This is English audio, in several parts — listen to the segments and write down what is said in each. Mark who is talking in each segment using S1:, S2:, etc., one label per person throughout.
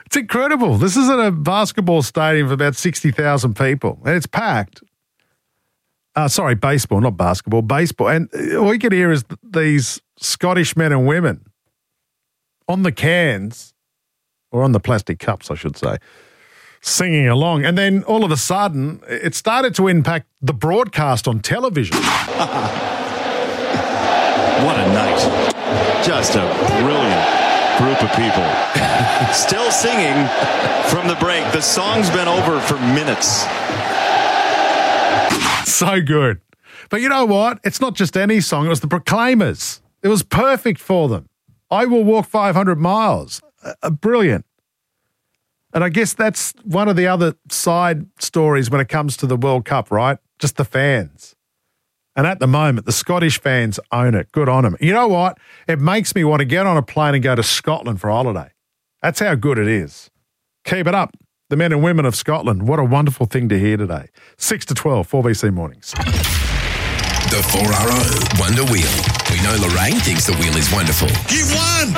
S1: It's incredible. This is at a basketball stadium of about 60,000 people, and it's packed. Baseball, not basketball, baseball. And all you can hear is these Scottish men and women on the cans, or on the plastic cups, I should say, singing along. And then all of a sudden, it started to impact the broadcast on television.
S2: What a night. Just a brilliant group of people. Still singing from the break. The song's been over for minutes.
S1: So good. But you know what? It's not just any song. It was the Proclaimers. It was perfect for them. I Will Walk 500 Miles. Brilliant. And I guess that's one of the other side stories when it comes to the World Cup, right? Just the fans. And at the moment, the Scottish fans own it. Good on them. You know what? It makes me want to get on a plane and go to Scotland for a holiday. That's how good it is. Keep it up. The men and women of Scotland. What a wonderful thing to hear today. 6 to 12, 4BC Mornings.
S3: The 4RO Wonder Wheel. We know Lorraine thinks the wheel is wonderful.
S4: You've won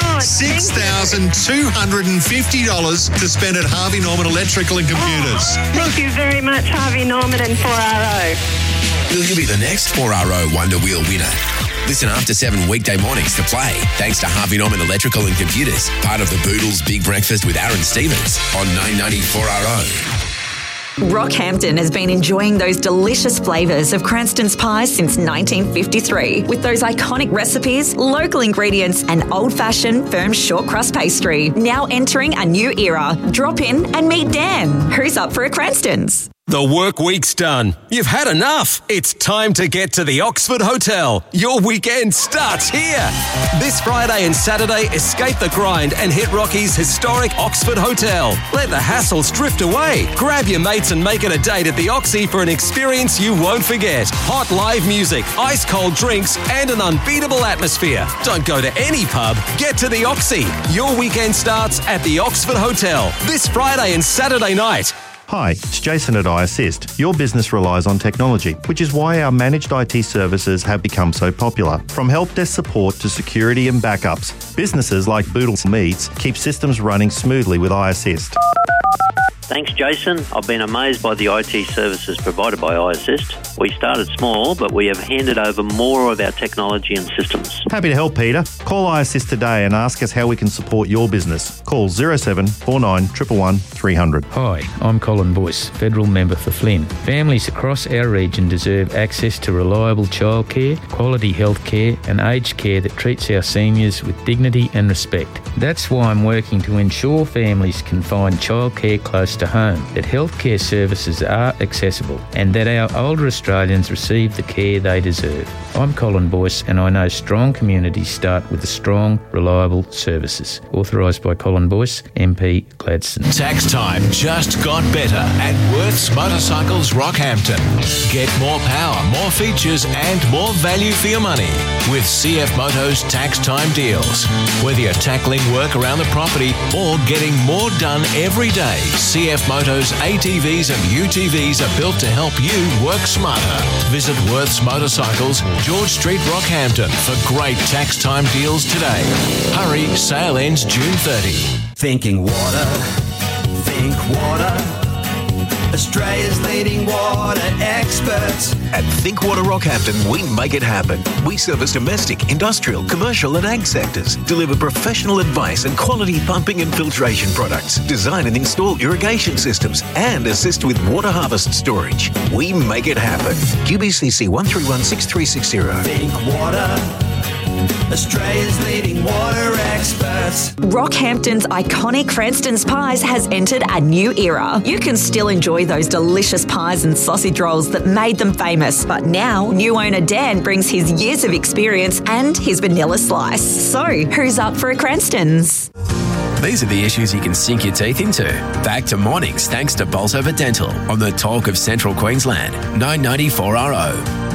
S4: $6,250 to spend at Harvey Norman Electrical and Computers.
S5: Thank you very much, Harvey Norman and 4RO.
S3: Will you be the next 4RO Wonder Wheel winner? Listen after 7 weekday mornings to play, thanks to Harvey Norman Electrical and Computers, part of the Boodles Big Breakfast with Aaron Stevens on 990 4RO.
S6: Rockhampton has been enjoying those delicious flavours of Cranston's pies since 1953, with those iconic recipes, local ingredients and old-fashioned firm short crust pastry. Now entering a new era. Drop in and meet Dan. Who's up for a Cranston's?
S7: The work week's done. You've had enough. It's time to get to the Oxford Hotel. Your weekend starts here. This Friday and Saturday, escape the grind and hit Rocky's historic Oxford Hotel. Let the hassles drift away. Grab your mates and make it a date at the Oxy for an experience you won't forget. Hot live music, ice cold drinks and an unbeatable atmosphere. Don't go to any pub. Get to the Oxy. Your weekend starts at the Oxford Hotel this Friday and Saturday night.
S8: Hi, it's Jason at iAssist. Your business relies on technology, which is why our managed IT services have become so popular. From help desk support to security and backups, businesses like Boodles Meats keep systems running smoothly with iAssist.
S9: Thanks, Jason. I've been amazed by the IT services provided by iAssist. We started small, but we have handed over more of our technology and systems.
S8: Happy to help, Peter. Call iAssist today and ask us how we can support your business. Call 0749 111 300.
S10: Hi, I'm Colin Boyce, Federal Member for Flynn. Families across our region deserve access to reliable childcare, quality health care and aged care that treats our seniors with dignity and respect. That's why I'm working to ensure families can find childcare close to home, that healthcare services are accessible and that our older Australians receive the care they deserve. I'm Colin Boyce and I know strong communities start with the strong, reliable services. Authorised by Colin Boyce, MP Gladstone.
S11: Tax time just got better at Worth's Motorcycles Rockhampton. Get more power, more features and more value for your money with CF Motos tax time deals. Whether you're tackling work around the property or getting more done every day, CF Motos ATVs and UTVs are built to help you work smarter. Visit Worth's Motorcycles, George Street, Rockhampton for great tax time deals today. Hurry, sale ends June 30.
S12: Thinking water, think water. Australia's leading water experts.
S13: At Think Water Rockhampton, we make it happen. We service domestic, industrial, commercial and ag sectors, deliver professional advice and quality pumping and filtration products, design and install irrigation systems, and assist with water harvest storage. We make it happen. QBCC 1316360.
S12: Think water. Australia's leading water experts.
S6: Rockhampton's iconic Cranston's Pies has entered a new era. You can still enjoy those delicious pies and sausage rolls that made them famous, but now new owner Dan brings his years of experience and his vanilla slice. So, who's up for a Cranston's?
S3: These are the issues you can sink your teeth into. Back to mornings thanks to Bolsover Dental on the Talk of Central Queensland, 990 4RO.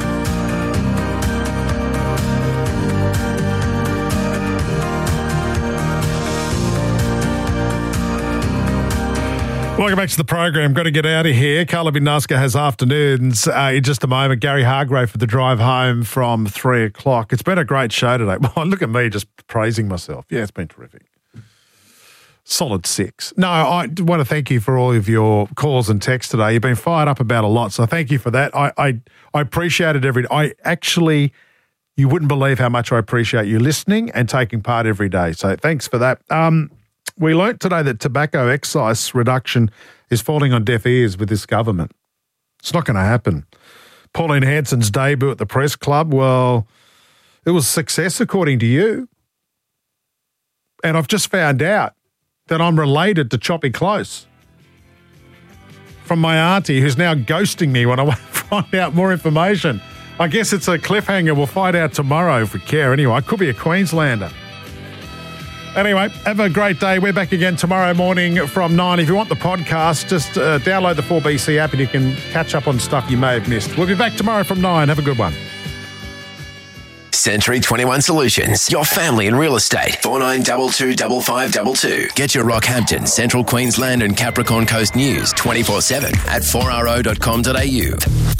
S1: Welcome back to the program. Got to get out of here. Carla Binaska has afternoons in just a moment. Gary Hargrave for the drive home from 3 o'clock. It's been a great show today. Well, look at me just praising myself. Yeah, it's been terrific. Solid 6. No, I want to thank you for all of your calls and texts today. You've been fired up about a lot, so thank you for that. I appreciate it every day. You wouldn't believe how much I appreciate you listening and taking part every day. So thanks for that. We learnt today that tobacco excise reduction is falling on deaf ears with this government. It's not going to happen. Pauline Hanson's debut at the Press Club, well, it was a success according to you. And I've just found out that I'm related to Choppy Close from my auntie, who's now ghosting me when I want to find out more information. I guess it's a cliffhanger. We'll find out tomorrow if we care. Anyway, it could be a Queenslander. Anyway, have a great day. We're back again tomorrow morning from 9. If you want the podcast, just download the 4BC app and you can catch up on stuff you may have missed. We'll be back tomorrow from 9. Have a good one.
S3: Century 21 Solutions, your family in real estate. 49225522. Get your Rockhampton, Central Queensland and Capricorn Coast news 24/7 at 4ro.com.au.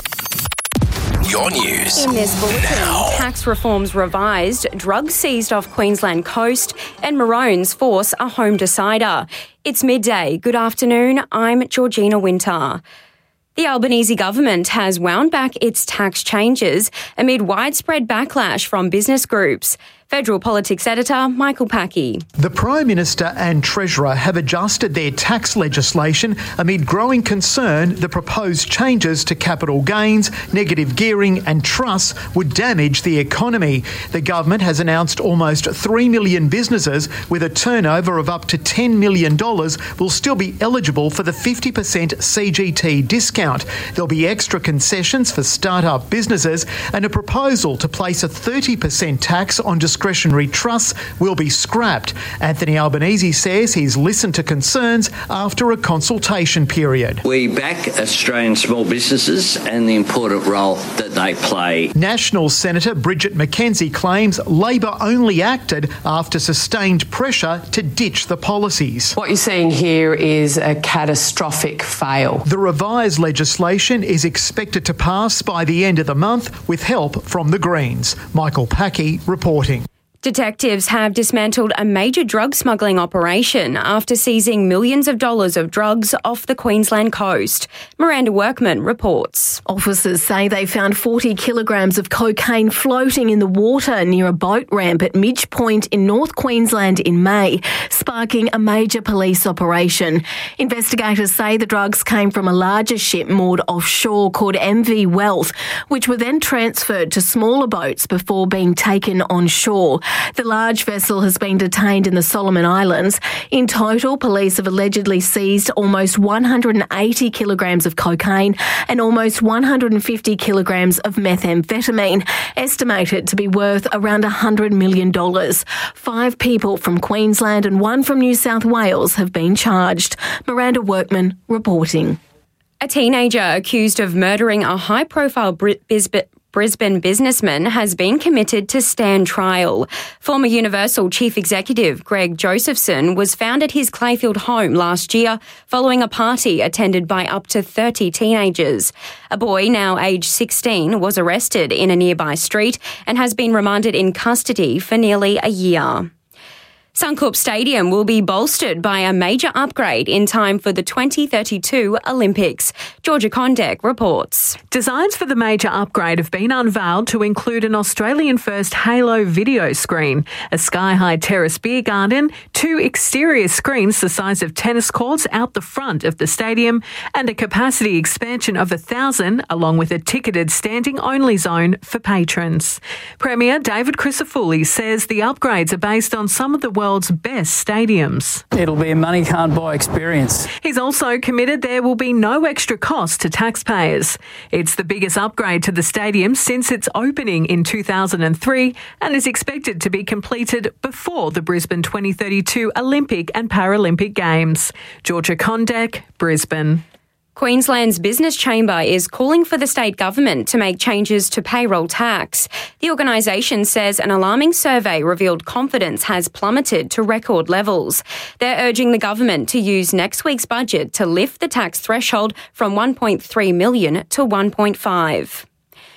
S3: Your news.
S14: In this bulletin,
S3: now.
S14: Tax reforms revised, drugs seized off Queensland coast, and Maroons force a home decider. It's midday. Good afternoon. I'm Georgina Winter. The Albanese government has wound back its tax changes amid widespread backlash from business groups. Federal Politics Editor Michael Packy.
S15: The Prime Minister and Treasurer have adjusted their tax legislation amid growing concern the proposed changes to capital gains, negative gearing and trusts would damage the economy. The government has announced almost 3 million businesses with a turnover of up to $10 million will still be eligible for the 50% CGT discount. There'll be extra concessions for start-up businesses, and a proposal to place a 30% tax on discretionary trusts will be scrapped. Anthony Albanese says he's listened to concerns after a consultation period.
S16: We back Australian small businesses and the important role that they play.
S15: National Senator Bridget McKenzie claims Labor only acted after sustained pressure to ditch the policies.
S17: What you're seeing here is a catastrophic fail.
S15: The revised legislation is expected to pass by the end of the month with help from the Greens. Michael Packy reporting.
S14: Detectives have dismantled a major drug smuggling operation after seizing millions of dollars of drugs off the Queensland coast. Miranda Workman reports.
S18: Officers say they found 40 kilograms of cocaine floating in the water near a boat ramp at Midge Point in North Queensland in May, sparking a major police operation. Investigators say the drugs came from a larger ship moored offshore called MV Wealth, which were then transferred to smaller boats before being taken on shore. The large vessel has been detained in the Solomon Islands. In total, police have allegedly seized almost 180 kilograms of cocaine and almost 150 kilograms of methamphetamine, estimated to be worth around $100 million. 5 people from Queensland and 1 from New South Wales have been charged. Miranda Workman reporting.
S14: A teenager accused of murdering a high-profile Brisbane businessman has been committed to stand trial. Former Universal Chief Executive Greg Josephson was found at his Clayfield home last year following a party attended by up to 30 teenagers. A boy, now aged 16, was arrested in a nearby street and has been remanded in custody for nearly a year. Suncorp Stadium will be bolstered by a major upgrade in time for the 2032 Olympics. Georgia Condek reports.
S19: Designs for the major upgrade have been unveiled to include an Australian-first Halo video screen, a sky-high terrace beer garden, 2 exterior screens the size of tennis courts out the front of the stadium, and a capacity expansion of 1,000, along with a ticketed standing-only zone for patrons. Premier David Crisafulli says the upgrades are based on some of the world's best stadiums.
S20: It'll be a money can't buy experience.
S19: He's also committed there will be no extra cost to taxpayers. It's the biggest upgrade to the stadium since its opening in 2003 and is expected to be completed before the Brisbane 2032 Olympic and Paralympic Games. Georgia Condek, Brisbane.
S14: Queensland's Business Chamber is calling for the state government to make changes to payroll tax. The organisation says an alarming survey revealed confidence has plummeted to record levels. They're urging the government to use next week's budget to lift the tax threshold from $1.3 million to $1.5 million.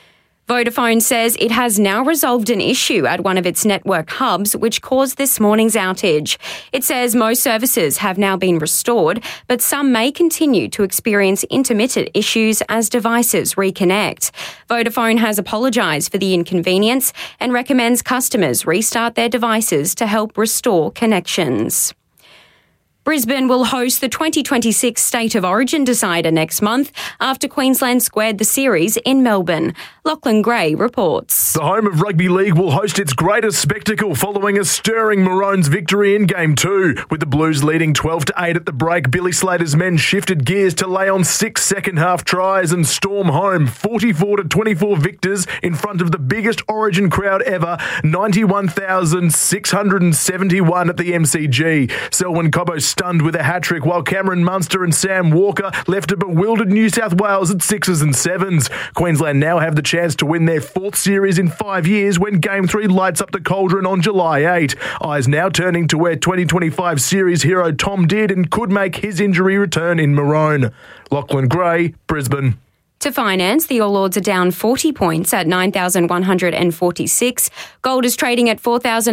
S14: Vodafone says it has now resolved an issue at one of its network hubs which caused this morning's outage. It says most services have now been restored, but some may continue to experience intermittent issues as devices reconnect. Vodafone has apologised for the inconvenience and recommends customers restart their devices to help restore connections. Brisbane will host the 2026 State of Origin decider next month after Queensland squared the series in Melbourne. Lachlan Gray reports.
S21: The home of rugby league will host its greatest spectacle following a stirring Maroons victory in Game 2. With the Blues leading 12-8 at the break, Billy Slater's men shifted gears to lay on 6 second-half tries and storm home 44-24 victors in front of the biggest Origin crowd ever, 91,671 at the MCG. Selwyn Cobbo stunned with a hat-trick, while Cameron Munster and Sam Walker left a bewildered New South Wales at 6s and 7s. Queensland now have the chance to win their 4th series in 5 years when Game 3 lights up the cauldron on July 8. Eyes now turning to where 2025 series hero Tom did and could make his injury return in Maroon. Lachlan Gray, Brisbane.
S14: To finance, the All Ords are down 40 points at 9,146. Gold is trading at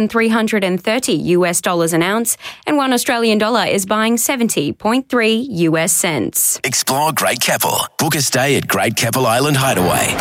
S14: $4,330 an ounce, and $1 Australian dollar is buying 70.3 US cents.
S3: Explore Great Keppel. Book a stay at Great Keppel Island Hideaway.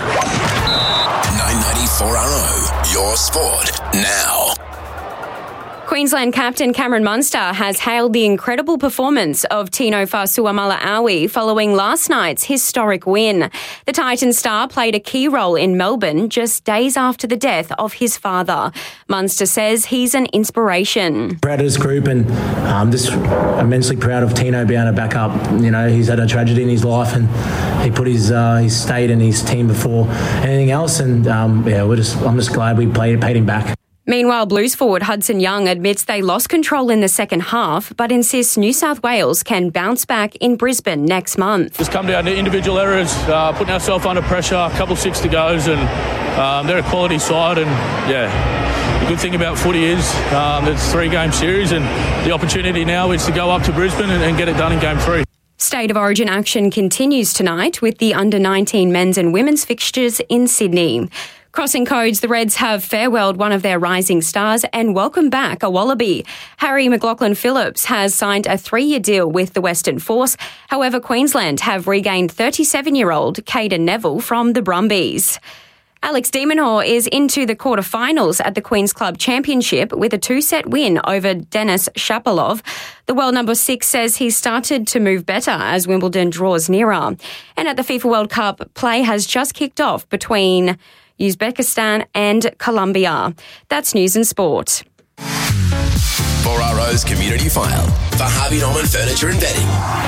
S3: 994RO, your sport now.
S14: Queensland captain Cameron Munster has hailed the incredible performance of Tino Fa'asuamaleaui following last night's historic win. The Titan star played a key role in Melbourne just days after the death of his father. Munster says he's an inspiration.
S22: Proud of this group and just immensely proud of Tino being able to back up. You know, he's had a tragedy in his life and he put his state and his team before anything else. And I'm just glad we paid him back.
S14: Meanwhile, Blues forward Hudson Young admits they lost control in the second half, but insists New South Wales can bounce back in Brisbane next month.
S23: It's come down to individual errors, putting ourselves under pressure, a couple 60-goes, and they're a quality side. And the good thing about footy is it's a 3-game series, and the opportunity now is to go up to Brisbane and get it done in Game 3.
S14: State of Origin action continues tonight with the under-19 men's and women's fixtures in Sydney. Crossing codes, the Reds have farewelled one of their rising stars and welcomed back a Wallaby. Harry McLaughlin-Phillips has signed a 3-year deal with the Western Force. However, Queensland have regained 37-year-old Caden Neville from the Brumbies. Alex de Minaur is into the quarterfinals at the Queen's Club Championship with a 2-set win over Denis Shapovalov. The world number 6 says he's started to move better as Wimbledon draws nearer. And at the FIFA World Cup, play has just kicked off between Uzbekistan and Colombia. That's news and sport.
S3: 4RO's Community File for Harvey Norman Furniture and Bedding.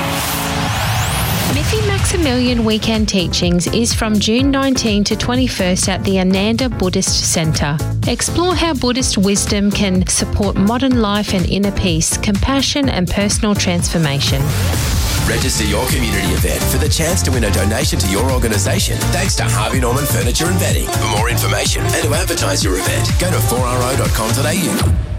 S24: Miffy Maximilian Weekend Teachings is from June 19 to 21st at the Ananda Buddhist Centre. Explore how Buddhist wisdom can support modern life and inner peace, compassion and personal transformation.
S3: Register your community event for the chance to win a donation to your organisation thanks to Harvey Norman Furniture and Bedding. For more information and to advertise your event, go to 4ro.com.au.